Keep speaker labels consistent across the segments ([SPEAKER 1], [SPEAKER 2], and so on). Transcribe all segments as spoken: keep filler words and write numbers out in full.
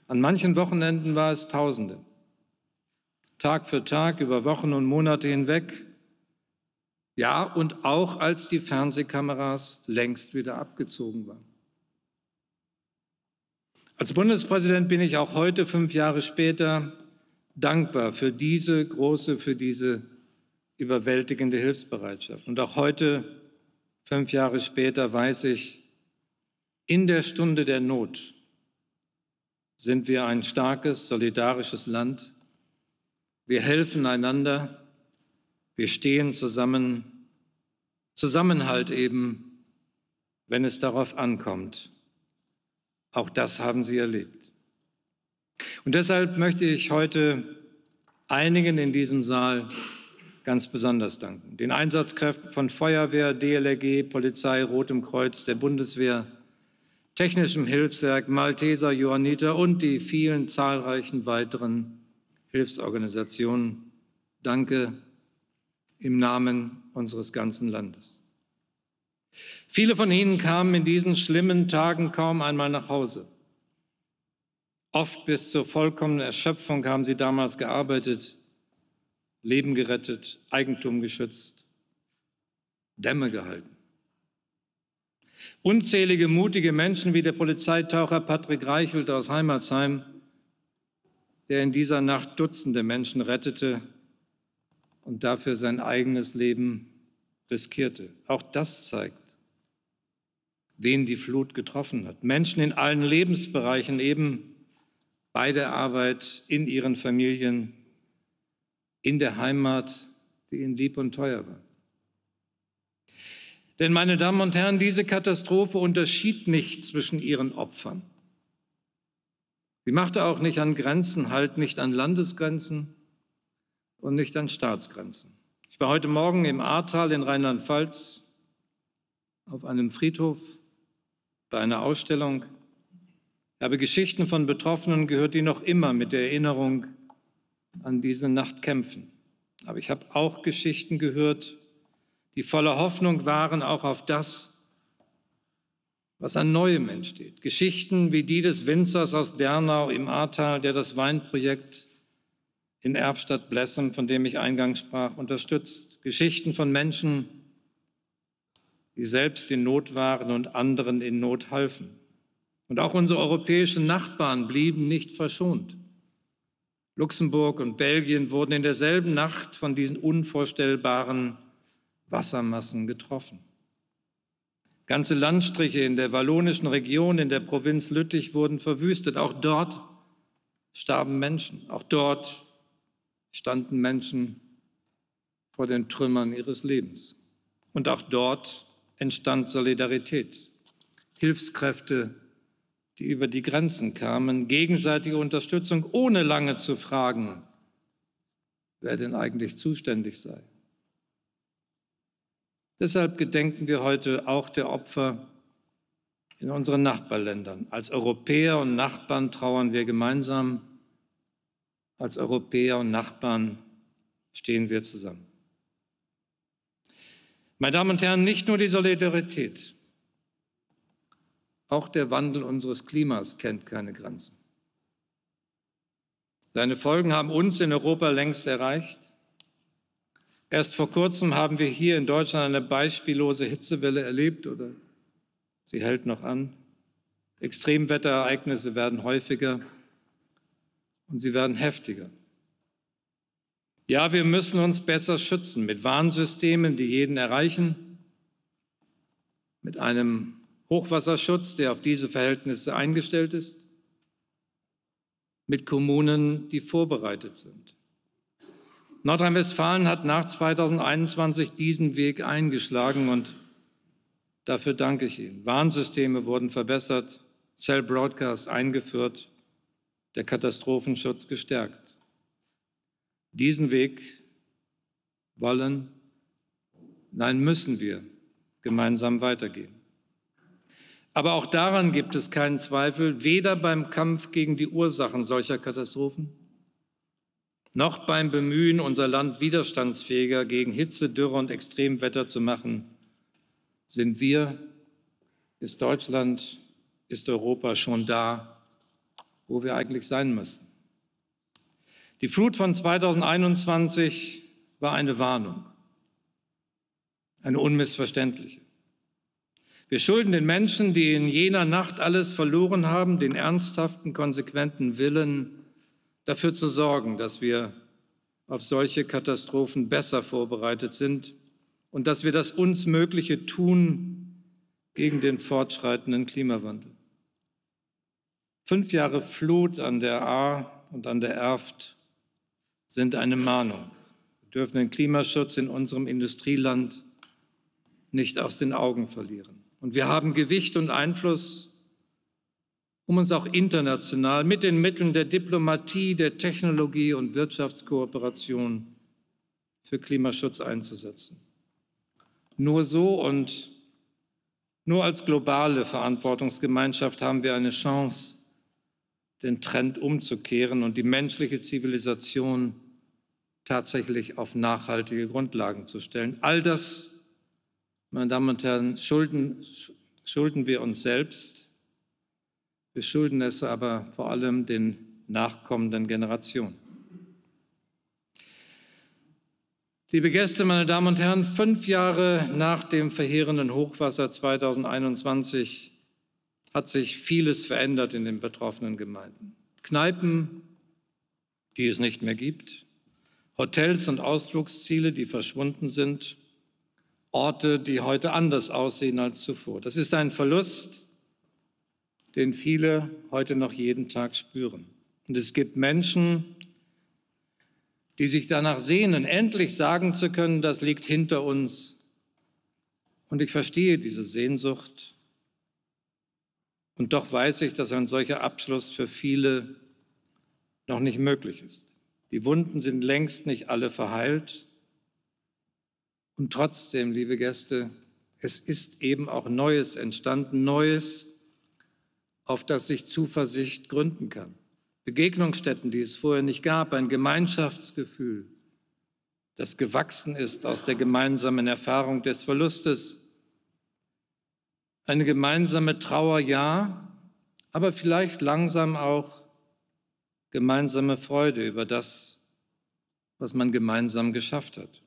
[SPEAKER 1] An manchen Wochenenden war es Tausende. Tag für Tag, über Wochen und Monate hinweg. Ja, und auch als die Fernsehkameras längst wieder abgezogen waren. Als Bundespräsident bin ich auch heute, fünf Jahre später, dankbar für diese große, für diese überwältigende Hilfsbereitschaft. Und auch heute, fünf Jahre später, weiß ich, in der Stunde der Not sind wir ein starkes, solidarisches Land. Wir helfen einander, wir stehen zusammen, Zusammenhalt eben, wenn es darauf ankommt. Auch das haben Sie erlebt. Und deshalb möchte ich heute einigen in diesem Saal ganz besonders danken. Den Einsatzkräften von Feuerwehr, D L R G, Polizei, Rotem Kreuz, der Bundeswehr, Technischem Hilfswerk, Malteser, Johanniter und die vielen zahlreichen weiteren Hilfsorganisationen. Danke im Namen unseres ganzen Landes. Viele von Ihnen kamen in diesen schlimmen Tagen kaum einmal nach Hause. Oft bis zur vollkommenen Erschöpfung haben Sie damals gearbeitet, Leben gerettet, Eigentum geschützt, Dämme gehalten. Unzählige mutige Menschen wie der Polizeitaucher Patrick Reichelt aus Heimatsheim, der in dieser Nacht Dutzende Menschen rettete und dafür sein eigenes Leben riskierte. Auch das zeigt, wen die Flut getroffen hat. Menschen in allen Lebensbereichen, eben bei der Arbeit, in ihren Familien, in der Heimat, die ihnen lieb und teuer war. Denn, meine Damen und Herren, diese Katastrophe unterschied nicht zwischen ihren Opfern. Sie machte auch nicht an Grenzen halt, nicht an Landesgrenzen und nicht an Staatsgrenzen. Ich war heute Morgen im Ahrtal in Rheinland-Pfalz auf einem Friedhof bei einer Ausstellung. Ich habe Geschichten von Betroffenen gehört, die noch immer mit der Erinnerung an diese Nacht kämpfen. Aber ich habe auch Geschichten gehört, die voller Hoffnung waren, auch auf das, was an Neuem entsteht. Geschichten wie die des Winzers aus Dernau im Ahrtal, der das Weinprojekt in Erftstadt-Blessem, von dem ich eingangs sprach, unterstützt. Geschichten von Menschen, die selbst in Not waren und anderen in Not halfen. Und auch unsere europäischen Nachbarn blieben nicht verschont. Luxemburg und Belgien wurden in derselben Nacht von diesen unvorstellbaren Wassermassen getroffen. Ganze Landstriche in der wallonischen Region, in der Provinz Lüttich wurden verwüstet. Auch dort starben Menschen. Auch dort standen Menschen vor den Trümmern ihres Lebens. Und auch dort entstand Solidarität. Hilfskräfte, die über die Grenzen kamen, gegenseitige Unterstützung, ohne lange zu fragen, wer denn eigentlich zuständig sei. Deshalb gedenken wir heute auch der Opfer in unseren Nachbarländern. Als Europäer und Nachbarn trauern wir gemeinsam. Als Europäer und Nachbarn stehen wir zusammen. Meine Damen und Herren, nicht nur die Solidarität, auch der Wandel unseres Klimas kennt keine Grenzen. Seine Folgen haben uns in Europa längst erreicht. Erst vor kurzem haben wir hier in Deutschland eine beispiellose Hitzewelle erlebt, oder sie hält noch an. Extremwetterereignisse werden häufiger und sie werden heftiger. Ja, wir müssen uns besser schützen mit Warnsystemen, die jeden erreichen, mit einem Hochwasserschutz, der auf diese Verhältnisse eingestellt ist, mit Kommunen, die vorbereitet sind. Nordrhein-Westfalen hat nach zweitausendeinundzwanzig diesen Weg eingeschlagen und dafür danke ich Ihnen. Warnsysteme wurden verbessert, Cell Broadcast eingeführt, der Katastrophenschutz gestärkt. Diesen Weg wollen, nein, müssen wir gemeinsam weitergehen. Aber auch daran gibt es keinen Zweifel, weder beim Kampf gegen die Ursachen solcher Katastrophen, noch beim Bemühen, unser Land widerstandsfähiger gegen Hitze, Dürre und Extremwetter zu machen, sind wir, ist Deutschland, ist Europa schon da, wo wir eigentlich sein müssen. Die Flut von zweitausendeinundzwanzig war eine Warnung, eine unmissverständliche. Wir schulden den Menschen, die in jener Nacht alles verloren haben, den ernsthaften, konsequenten Willen, dafür zu sorgen, dass wir auf solche Katastrophen besser vorbereitet sind und dass wir das uns Mögliche tun gegen den fortschreitenden Klimawandel. Fünf Jahre Flut an der Ahr und an der Erft sind eine Mahnung. Wir dürfen den Klimaschutz in unserem Industrieland nicht aus den Augen verlieren. Und wir haben Gewicht und Einfluss, um uns auch international mit den Mitteln der Diplomatie, der Technologie und Wirtschaftskooperation für Klimaschutz einzusetzen. Nur so und nur als globale Verantwortungsgemeinschaft haben wir eine Chance, den Trend umzukehren und die menschliche Zivilisation tatsächlich auf nachhaltige Grundlagen zu stellen. All das, meine Damen und Herren, schulden, schulden wir uns selbst. Wir schulden es aber vor allem den nachkommenden Generationen. Liebe Gäste, meine Damen und Herren, fünf Jahre nach dem verheerenden Hochwasser zweitausendeinundzwanzig hat sich vieles verändert in den betroffenen Gemeinden. Kneipen, die es nicht mehr gibt, Hotels und Ausflugsziele, die verschwunden sind, Orte, die heute anders aussehen als zuvor. Das ist ein Verlust, den viele heute noch jeden Tag spüren. Und es gibt Menschen, die sich danach sehnen, endlich sagen zu können, das liegt hinter uns. Und ich verstehe diese Sehnsucht. Und doch weiß ich, dass ein solcher Abschluss für viele noch nicht möglich ist. Die Wunden sind längst nicht alle verheilt. Und trotzdem, liebe Gäste, es ist eben auch Neues entstanden, Neues, auf das sich Zuversicht gründen kann. Begegnungsstätten, die es vorher nicht gab, ein Gemeinschaftsgefühl, das gewachsen ist aus der gemeinsamen Erfahrung des Verlustes. Eine gemeinsame Trauer, ja, aber vielleicht langsam auch gemeinsame Freude über das, was man gemeinsam geschafft hat.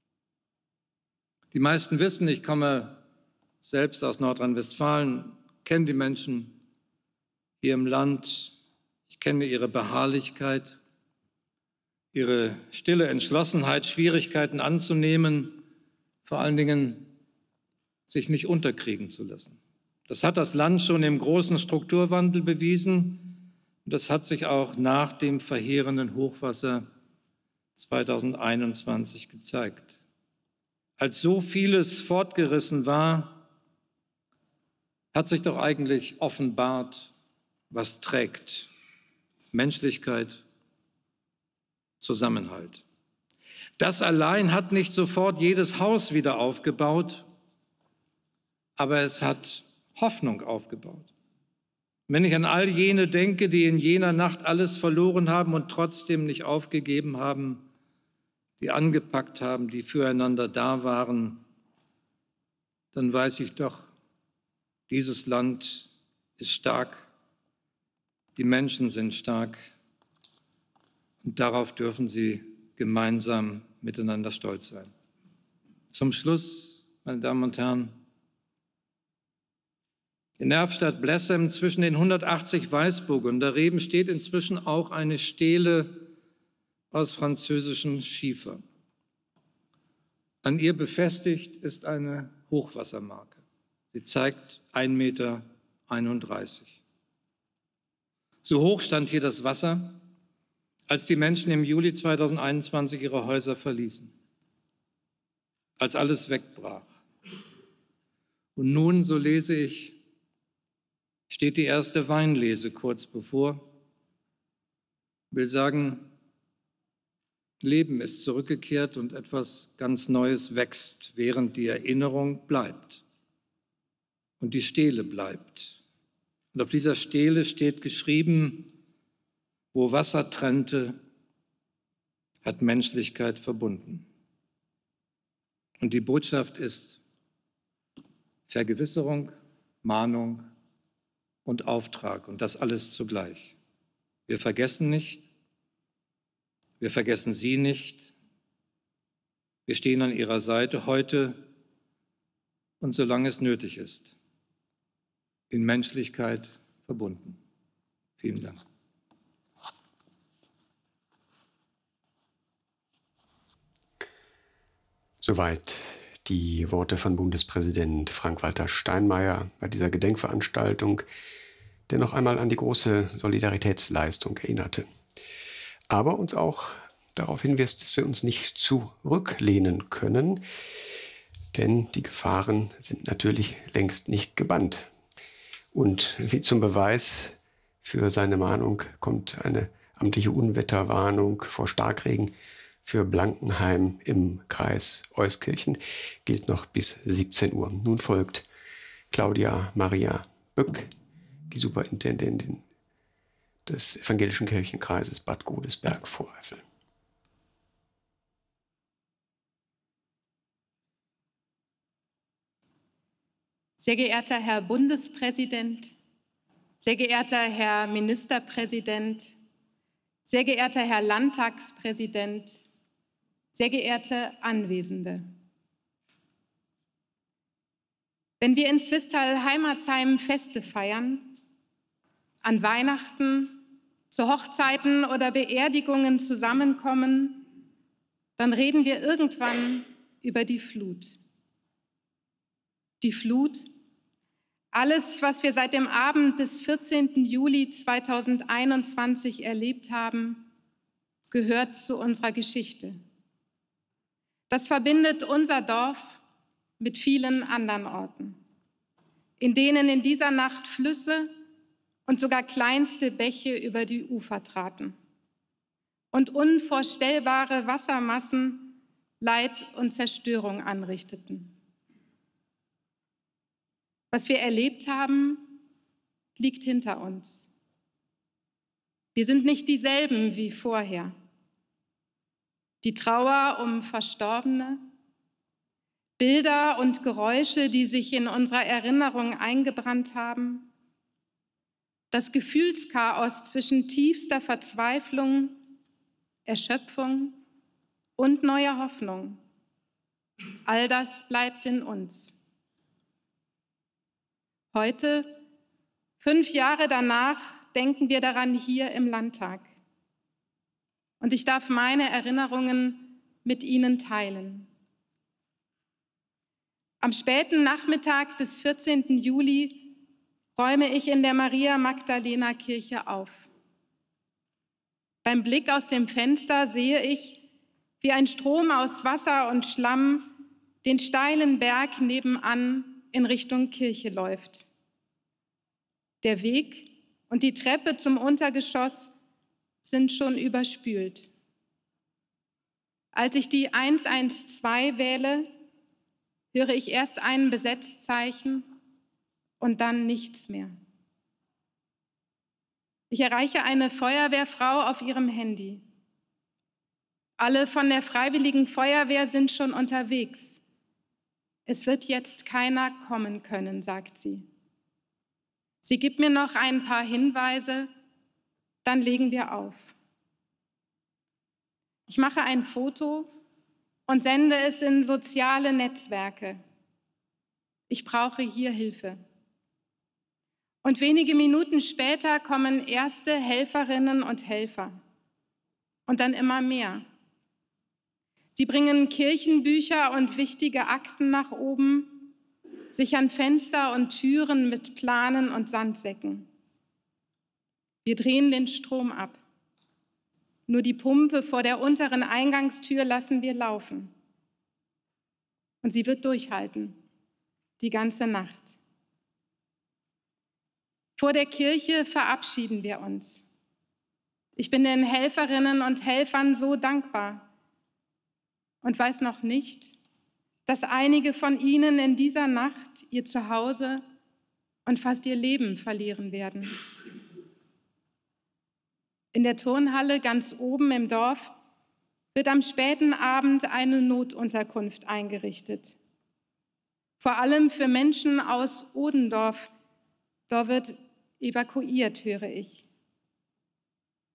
[SPEAKER 1] Die meisten wissen, ich komme selbst aus Nordrhein-Westfalen, kenne die Menschen hier im Land. Ich kenne ihre Beharrlichkeit, ihre stille Entschlossenheit, Schwierigkeiten anzunehmen, vor allen Dingen sich nicht unterkriegen zu lassen. Das hat das Land schon im großen Strukturwandel bewiesen und das hat sich auch nach dem verheerenden Hochwasser zweitausendeinundzwanzig gezeigt. Als so vieles fortgerissen war, hat sich doch eigentlich offenbart, was trägt. Menschlichkeit, Zusammenhalt. Das allein hat nicht sofort jedes Haus wieder aufgebaut, aber es hat Hoffnung aufgebaut. Wenn ich an all jene denke, die in jener Nacht alles verloren haben und trotzdem nicht aufgegeben haben, die angepackt haben, die füreinander da waren, dann weiß ich doch, dieses Land ist stark. Die Menschen sind stark und darauf dürfen sie gemeinsam miteinander stolz sein. Zum Schluss, meine Damen und Herren, in Erftstadt-Blessem zwischen den hundertachtzig Weißburgen und der Reben steht inzwischen auch eine Stele aus französischem Schiefer. An ihr befestigt ist eine Hochwassermarke. Sie zeigt ein Meter einunddreißig. So hoch stand hier das Wasser, als die Menschen im Juli zweitausendeinundzwanzig ihre Häuser verließen, als alles wegbrach. Und nun, so lese ich, steht die erste Weinlese kurz bevor. Ich will sagen, Leben ist zurückgekehrt und etwas ganz Neues wächst, während die Erinnerung bleibt und die Stele bleibt. Und auf dieser Stele steht geschrieben, wo Wasser trennte, hat Menschlichkeit verbunden. Und die Botschaft ist Vergewisserung, Mahnung und Auftrag und das alles zugleich. Wir vergessen nicht, wir vergessen Sie nicht. Wir stehen an Ihrer Seite heute und solange es nötig ist, in Menschlichkeit verbunden. Vielen Dank.
[SPEAKER 2] Soweit die Worte von Bundespräsident Frank-Walter Steinmeier bei dieser Gedenkveranstaltung, der noch einmal an die große Solidaritätsleistung erinnerte. Aber uns auch darauf hinweist, dass wir uns nicht zurücklehnen können, denn die Gefahren sind natürlich längst nicht gebannt. Und wie zum Beweis für seine Mahnung kommt eine amtliche Unwetterwarnung vor Starkregen für Blankenheim im Kreis Euskirchen, gilt noch bis siebzehn Uhr. Nun folgt Claudia Maria Böck, die Superintendentin des Evangelischen Kirchenkreises Bad Godesberg-Voreifel.
[SPEAKER 3] Sehr geehrter Herr Bundespräsident, sehr geehrter Herr Ministerpräsident, sehr geehrter Herr Landtagspräsident, sehr geehrte Anwesende. Wenn wir in Zwistal-Heimatsheim Feste feiern, an Weihnachten, zu Hochzeiten oder Beerdigungen zusammenkommen, dann reden wir irgendwann über die Flut. Die Flut, alles, was wir seit dem Abend des vierzehnten Juli zweitausendeinundzwanzig erlebt haben, gehört zu unserer Geschichte. Das verbindet unser Dorf mit vielen anderen Orten, in denen in dieser Nacht Flüsse und sogar kleinste Bäche über die Ufer traten und unvorstellbare Wassermassen Leid und Zerstörung anrichteten. Was wir erlebt haben, liegt hinter uns. Wir sind nicht dieselben wie vorher. Die Trauer um Verstorbene, Bilder und Geräusche, die sich in unserer Erinnerung eingebrannt haben, das Gefühlschaos zwischen tiefster Verzweiflung, Erschöpfung und neuer Hoffnung, all das bleibt in uns. Heute, fünf Jahre danach, denken wir daran hier im Landtag. Und ich darf meine Erinnerungen mit Ihnen teilen. Am späten Nachmittag des vierzehnten Juli räume ich in der Maria-Magdalena-Kirche auf. Beim Blick aus dem Fenster sehe ich, wie ein Strom aus Wasser und Schlamm den steilen Berg nebenan in Richtung Kirche läuft. Der Weg und die Treppe zum Untergeschoss sind schon überspült. Als ich die eins eins zwei wähle, höre ich erst ein Besetzzeichen und dann nichts mehr. Ich erreiche eine Feuerwehrfrau auf ihrem Handy. Alle von der Freiwilligen Feuerwehr sind schon unterwegs. Es wird jetzt keiner kommen können, sagt sie. Sie gibt mir noch ein paar Hinweise, dann legen wir auf. Ich mache ein Foto und sende es in soziale Netzwerke. Ich brauche hier Hilfe. Und wenige Minuten später kommen erste Helferinnen und Helfer. Und dann immer mehr. Sie bringen Kirchenbücher und wichtige Akten nach oben, sichern Fenster und Türen mit Planen und Sandsäcken. Wir drehen den Strom ab. Nur die Pumpe vor der unteren Eingangstür lassen wir laufen. Und sie wird durchhalten, die ganze Nacht. Vor der Kirche verabschieden wir uns. Ich bin den Helferinnen und Helfern so dankbar und weiß noch nicht, dass einige von ihnen in dieser Nacht ihr Zuhause und fast ihr Leben verlieren werden. In der Turnhalle ganz oben im Dorf wird am späten Abend eine Notunterkunft eingerichtet. Vor allem für Menschen aus Odendorf. Dort wird evakuiert, höre ich.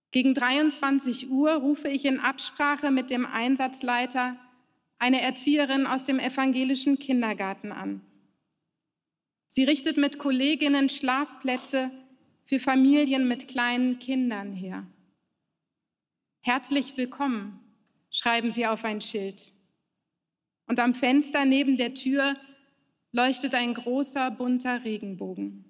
[SPEAKER 3] Gegen dreiundzwanzig Uhr rufe ich in Absprache mit dem Einsatzleiter eine Erzieherin aus dem evangelischen Kindergarten an. Sie richtet mit Kolleginnen Schlafplätze für Familien mit kleinen Kindern her. Herzlich willkommen, schreiben sie auf ein Schild. Und am Fenster neben der Tür leuchtet ein großer, bunter Regenbogen.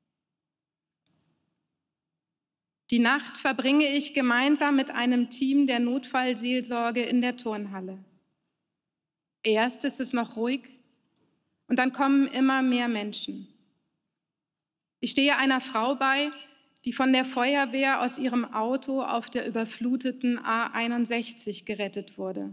[SPEAKER 3] Die Nacht verbringe ich gemeinsam mit einem Team der Notfallseelsorge in der Turnhalle. Erst ist es noch ruhig und dann kommen immer mehr Menschen. Ich stehe einer Frau bei, die von der Feuerwehr aus ihrem Auto auf der überfluteten A einundsechzig gerettet wurde.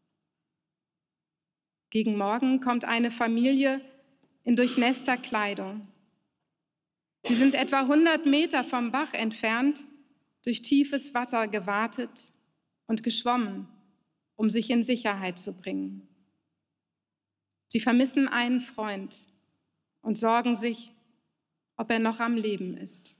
[SPEAKER 3] Gegen Morgen kommt eine Familie in durchnässter Kleidung. Sie sind etwa hundert Meter vom Bach entfernt, durch tiefes Wasser gewartet und geschwommen, um sich in Sicherheit zu bringen. Sie vermissen einen Freund und sorgen sich, ob er noch am Leben ist.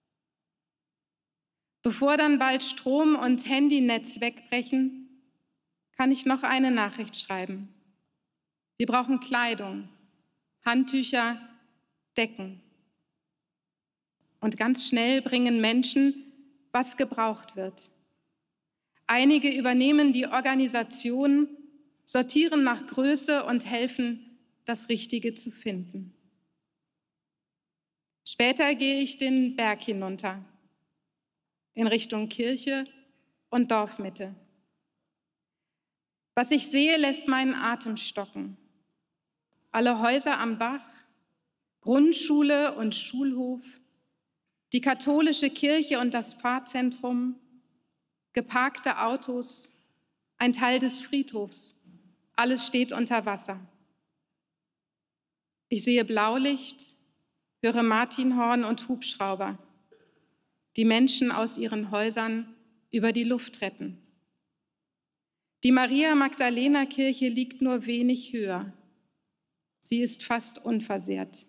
[SPEAKER 3] Bevor dann bald Strom und Handynetz wegbrechen, kann ich noch eine Nachricht schreiben. Wir brauchen Kleidung, Handtücher, Decken. Und ganz schnell bringen Menschen, was gebraucht wird. Einige übernehmen die Organisation, sortieren nach Größe und helfen, das Richtige zu finden. Später gehe ich den Berg hinunter, in Richtung Kirche und Dorfmitte. Was ich sehe, lässt meinen Atem stocken. Alle Häuser am Bach, Grundschule und Schulhof, die katholische Kirche und das Pfarrzentrum, geparkte Autos, ein Teil des Friedhofs, alles steht unter Wasser. Ich sehe Blaulicht, höre Martinhorn und Hubschrauber, die Menschen aus ihren Häusern über die Luft retten. Die Maria-Magdalena-Kirche liegt nur wenig höher. Sie ist fast unversehrt.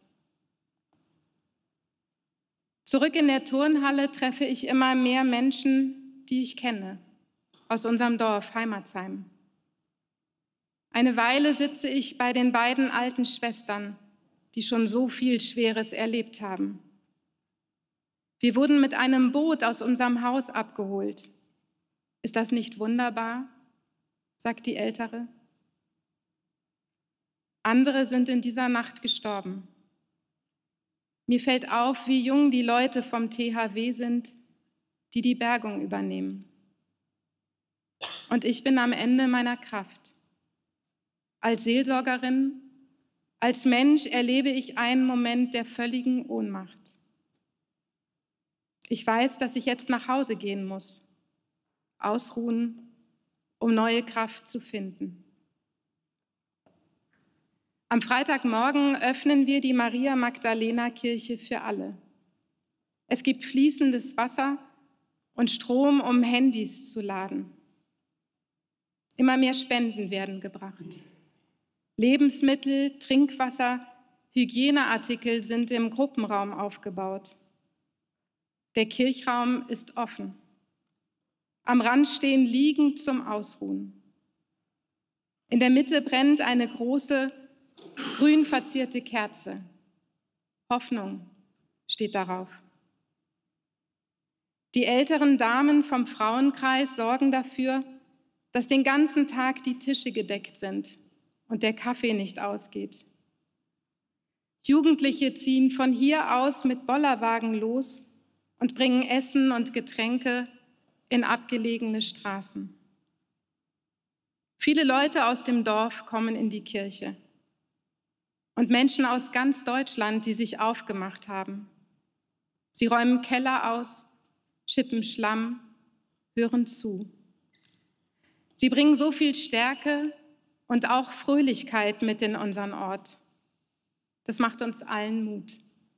[SPEAKER 3] Zurück in der Turnhalle treffe ich immer mehr Menschen, die ich kenne, aus unserem Dorf Heimatsheim. Eine Weile sitze ich bei den beiden alten Schwestern, die schon so viel Schweres erlebt haben. Wir wurden mit einem Boot aus unserem Haus abgeholt. Ist das nicht wunderbar? Sagt die Ältere. Andere sind in dieser Nacht gestorben. Mir fällt auf, wie jung die Leute vom T H W sind, die die Bergung übernehmen. Und ich bin am Ende meiner Kraft. Als Seelsorgerin, als Mensch erlebe ich einen Moment der völligen Ohnmacht. Ich weiß, dass ich jetzt nach Hause gehen muss, ausruhen, um neue Kraft zu finden. Am Freitagmorgen öffnen wir die Maria-Magdalena-Kirche für alle. Es gibt fließendes Wasser und Strom, um Handys zu laden. Immer mehr Spenden werden gebracht. Lebensmittel, Trinkwasser, Hygieneartikel sind im Gruppenraum aufgebaut. Der Kirchraum ist offen. Am Rand stehen Liegen zum Ausruhen. In der Mitte brennt eine große, grün verzierte Kerze. Hoffnung steht darauf. Die älteren Damen vom Frauenkreis sorgen dafür, dass den ganzen Tag die Tische gedeckt sind und der Kaffee nicht ausgeht. Jugendliche ziehen von hier aus mit Bollerwagen los und bringen Essen und Getränke in abgelegene Straßen. Viele Leute aus dem Dorf kommen in die Kirche und Menschen aus ganz Deutschland, die sich aufgemacht haben. Sie räumen Keller aus, schippen Schlamm, hören zu. Sie bringen so viel Stärke und auch Fröhlichkeit mit in unseren Ort. Das macht uns allen Mut.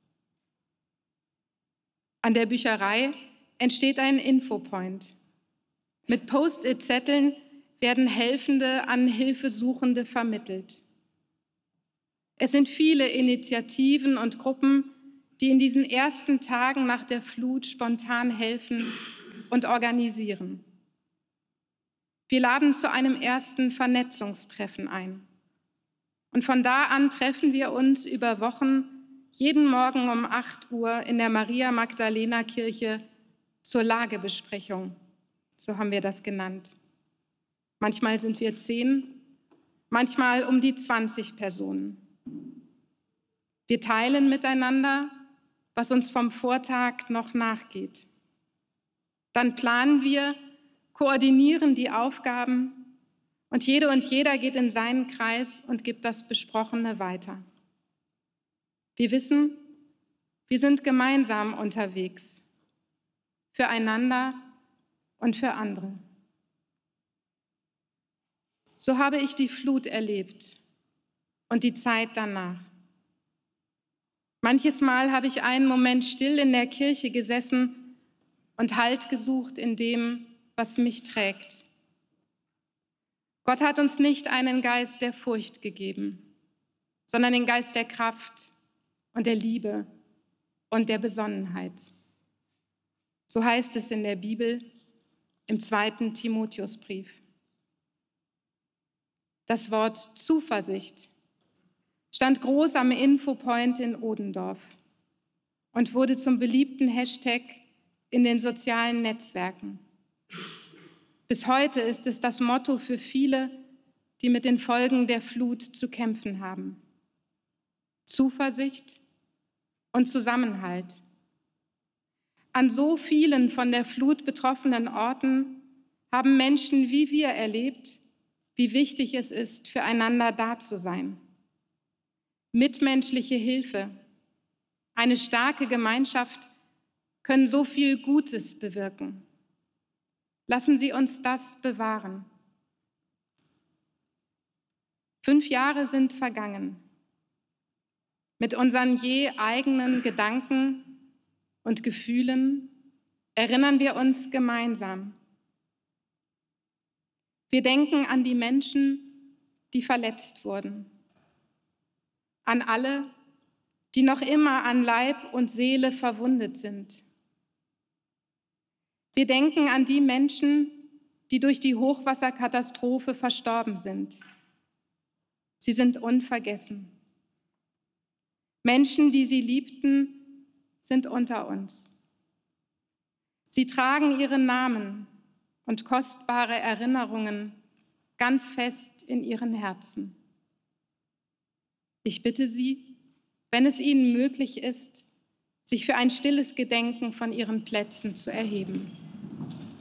[SPEAKER 3] An der Bücherei entsteht ein Infopoint. Mit Post-it-Zetteln werden Helfende an Hilfesuchende vermittelt. Es sind viele Initiativen und Gruppen, die in diesen ersten Tagen nach der Flut spontan helfen und organisieren. Wir laden zu einem ersten Vernetzungstreffen ein. Und von da an treffen wir uns über Wochen jeden Morgen um acht Uhr in der Maria-Magdalena-Kirche zur Lagebesprechung. So haben wir das genannt. Manchmal sind wir zehn, manchmal um die zwanzig Personen. Wir teilen miteinander, was uns vom Vortag noch nachgeht. Dann planen wir, koordinieren die Aufgaben und jede und jeder geht in seinen Kreis und gibt das Besprochene weiter. Wir wissen, wir sind gemeinsam unterwegs, füreinander und für andere. So habe ich die Flut erlebt und die Zeit danach. Manches Mal habe ich einen Moment still in der Kirche gesessen und Halt gesucht in dem, was mich trägt. Gott hat uns nicht einen Geist der Furcht gegeben, sondern den Geist der Kraft und der Liebe und der Besonnenheit. So heißt es in der Bibel im zweiten Timotheusbrief. Das Wort Zuversicht stand groß am Infopoint in Odendorf und wurde zum beliebten Hashtag in den sozialen Netzwerken. Bis heute ist es das Motto für viele, die mit den Folgen der Flut zu kämpfen haben. Zuversicht und Zusammenhalt. An so vielen von der Flut betroffenen Orten haben Menschen wie wir erlebt, wie wichtig es ist, füreinander da zu sein. Mitmenschliche Hilfe, eine starke Gemeinschaft können so viel Gutes bewirken. Lassen Sie uns das bewahren. Fünf Jahre sind vergangen. Mit unseren je eigenen Gedanken und Gefühlen erinnern wir uns gemeinsam. Wir denken an die Menschen, die verletzt wurden, an alle, die noch immer an Leib und Seele verwundet sind. Wir denken an die Menschen, die durch die Hochwasserkatastrophe verstorben sind. Sie sind unvergessen. Menschen, die sie liebten, sind unter uns. Sie tragen ihre Namen und kostbare Erinnerungen ganz fest in ihren Herzen. Ich bitte Sie, wenn es Ihnen möglich ist, sich für ein stilles Gedenken von Ihren Plätzen zu erheben.